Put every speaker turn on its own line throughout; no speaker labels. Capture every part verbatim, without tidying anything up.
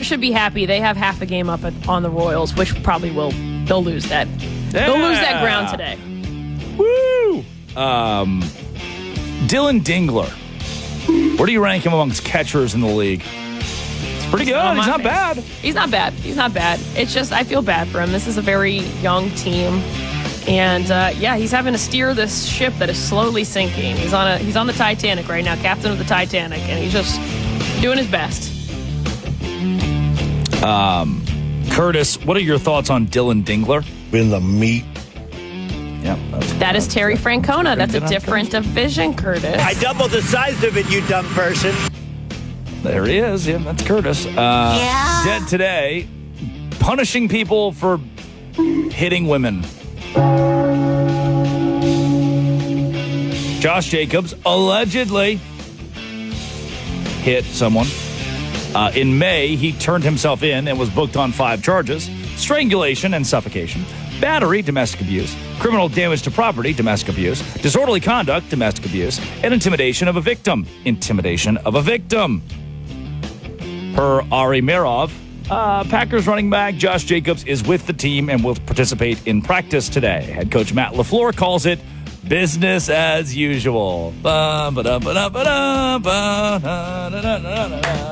should be happy. They have half a game up at, on the Royals, which probably will they'll lose that.
Yeah.
They'll lose that ground today.
Woo! Um, Dylan Dingler. Where do you rank him amongst catchers in the league? It's pretty good.
Not
He's not
face.
bad.
He's not bad. He's not bad. It's just I feel bad for him. This is a very young team. And, uh, yeah, he's having to steer this ship that is slowly sinking. He's on a he's on the Titanic right now, captain of the Titanic, and he's just doing his best.
Um, Curtis, what are your thoughts on Dylan Dingler?
In the meat.
Yeah, that's
That is Terry Francona. That's a
Good on
different division, Curtis.
I doubled the size of it, you dumb person.
There he is. Yeah, that's Curtis. Uh,
Yeah.
Dead today, punishing people for hitting women. Josh Jacobs allegedly hit someone. Uh, in May, he turned himself in and was booked on five charges: strangulation and suffocation, battery, domestic abuse, criminal damage to property, domestic abuse, disorderly conduct, domestic abuse, and intimidation of a victim, intimidation of a victim. Per Ari Merov, uh, Packers running back Josh Jacobs is with the team and will participate in practice today. Head coach Matt LaFleur calls it business as usual. Ba, ba, da, ba, da, ba, da, ba, da, da, da, da, da.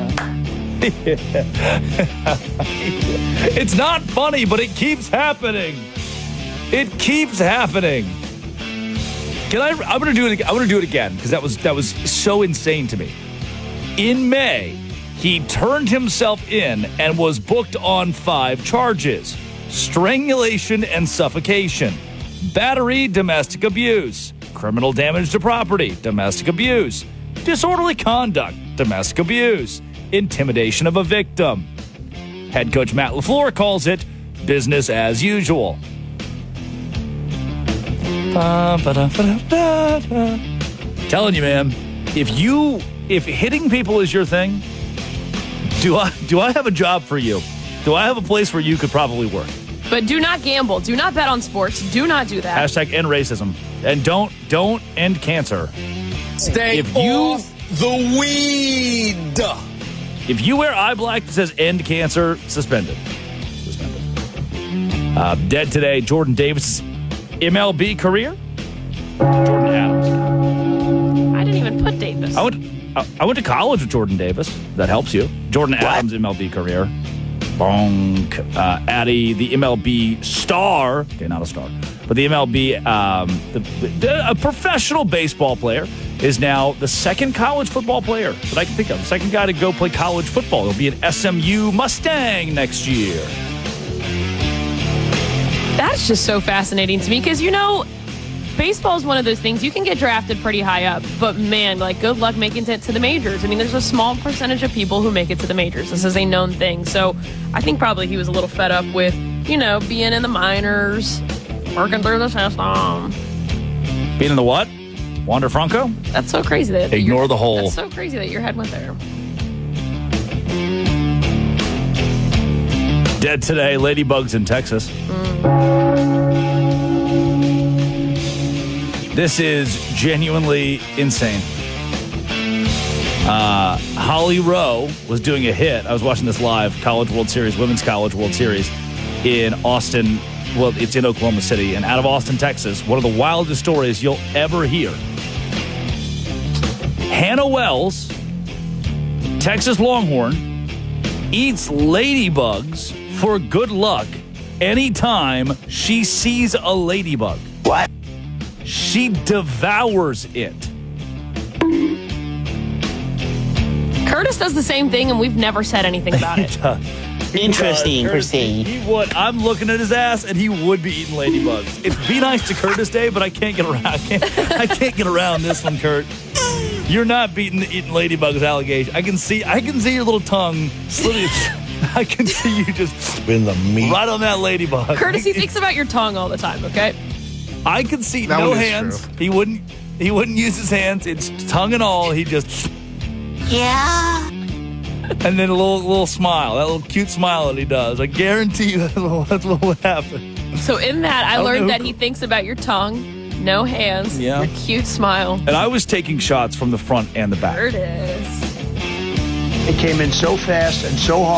It's not funny, but it keeps happening. It keeps happening. Can I? I'm gonna do it. I'm gonna do it again because that was that was so insane to me. In May, he turned himself in and was booked on five charges: strangulation and suffocation, battery, domestic abuse, criminal damage to property, domestic abuse, disorderly conduct, domestic abuse, intimidation of a victim. Head coach Matt LaFleur calls it business as usual. Telling you, man, if you if hitting people is your thing, do I do I have a job for you? Do I have a place where you could probably work?
But do not gamble. Do not bet on sports. Do not do that.
Hashtag end racism. And don't don't end cancer.
Stay
If you-
off the weed.
If you wear eye black that says end cancer, suspended. Suspended. Uh, dead today, Jordan Davis' M L B career. Jordan Adams.
I didn't even put Davis.
I went, I, I went to college with Jordan Davis. That helps you. Jordan Adams' M L B career. Bonk. Uh, Addy, the M L B star. Okay, not a star. But the M L B, um, the, the, a professional baseball player, is now the second college football player that I can think of. The second guy to go play college football. He'll be an S M U Mustang next year.
That's just so fascinating to me because, you know, baseball is one of those things you can get drafted pretty high up, but man, like, good luck making it to the majors. I mean, there's a small percentage of people who make it to the majors. This is a known thing. So I think probably he was a little fed up with, you know, being in the minors, working through the system.
Being in the what? Wander Franco?
That's so crazy that
Ignore
you're-
the whole-
That's so crazy that your head went there.
Dead today, ladybugs in Texas. This is genuinely insane. Uh, Holly Rowe was doing a hit. I was watching this live, College World Series, Women's College World Series in Austin. Well, it's in Oklahoma City. And out of Austin, Texas, one of the wildest stories you'll ever hear. Hannah Wells, Texas Longhorn, eats ladybugs for good luck anytime she sees a ladybug.
What?
She devours it.
Curtis does the same thing, and we've never said anything about it.
Interesting,
Uh, Curtis,
proceed.
He would. I'm looking at his ass, and he would be eating ladybugs. It's Be Nice to Curtis Day, but I can't get around. I can't, I can't get around this one, Kurt. You're not beating the eating ladybugs allegation. I can see. I can see your little tongue slitting. I can see you just
In the meat.
right on that ladybug.
Curtis, he thinks about your tongue all the time, okay?
I can see
That
no
one is
hands.
true.
He wouldn't. He wouldn't use his hands. It's tongue and all. He just.
Yeah.
And then a little little smile, that little cute smile that he does. I guarantee you that's what, that's what would happen.
So in that, I
don't know
learned
who
that
co-
he thinks about your tongue, no hands,
Yeah.
your cute smile.
And I was taking shots from the front and the back.
There it is.
It came in so fast and so hard.